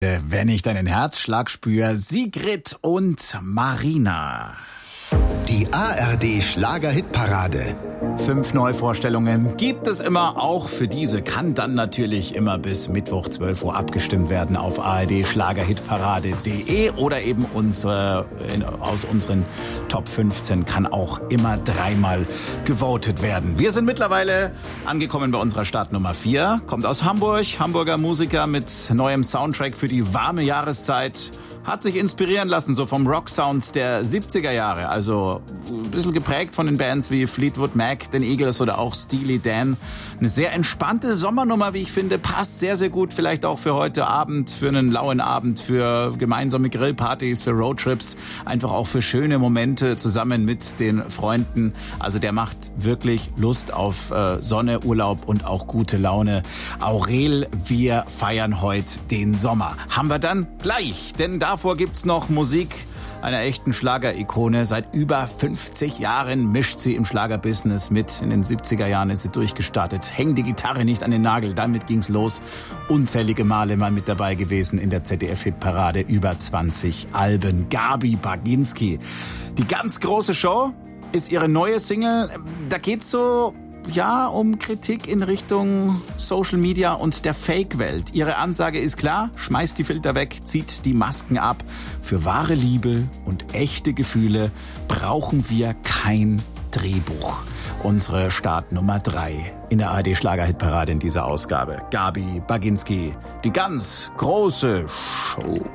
Wenn ich deinen Herzschlag spüre, Sigrid und Marina. Die ARD Schlager-Hitparade. 5 Neuvorstellungen gibt es immer, auch für diese kann dann natürlich immer bis Mittwoch 12 Uhr abgestimmt werden auf ardschlagerhitparade.de oder eben aus unseren Top 15 kann auch immer 3-mal gewotet werden. Wir sind mittlerweile angekommen bei unserer Startnummer 4, kommt aus Hamburg, Hamburger Musiker mit neuem Soundtrack für die warme Jahreszeit. Hat sich inspirieren lassen, so vom Rock-Sounds der 70er Jahre. Also ein bisschen geprägt von den Bands wie Fleetwood Mac, den Eagles oder auch Steely Dan. Eine sehr entspannte Sommernummer, wie ich finde. Passt sehr, sehr gut vielleicht auch für heute Abend, für einen lauen Abend, für gemeinsame Grillpartys, für Roadtrips. Einfach auch für schöne Momente zusammen mit den Freunden. Also der macht wirklich Lust auf Sonne, Urlaub und auch gute Laune. Aurel, wir feiern heute den Sommer. Haben wir dann gleich, denn davor gibt's noch Musik einer echten Schlagerikone. Seit über 50 Jahren mischt sie im Schlagerbusiness mit. In den 70er Jahren ist sie durchgestartet. Häng die Gitarre nicht an den Nagel, damit ging's los. Unzählige Male mal mit dabei gewesen in der ZDF-Hitparade. Über 20 Alben. Gabi Baginski. Die ganz große Show ist ihre neue Single. Da geht's so um Kritik in Richtung Social Media und der Fake-Welt. Ihre Ansage ist klar, schmeißt die Filter weg, zieht die Masken ab. Für wahre Liebe und echte Gefühle brauchen wir kein Drehbuch. Unsere Startnummer 3 in der ARD Schlager-Hitparade in dieser Ausgabe. Gabi Baginski, die ganz große Show.